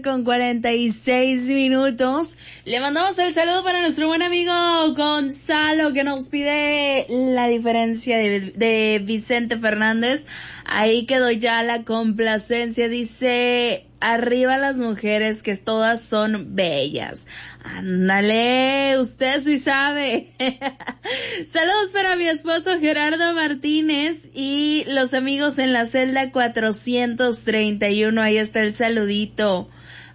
con 46 minutos. Le mandamos el saludo para nuestro buen amigo Gonzalo, que nos pide La Diferencia de Vicente Fernández. Ahí quedó ya la complacencia. Dice: arriba las mujeres, que todas son bellas. Ándale, usted sí sabe. Saludos para mi esposo Gerardo Martínez y los amigos en la celda 431. Ahí está el saludito.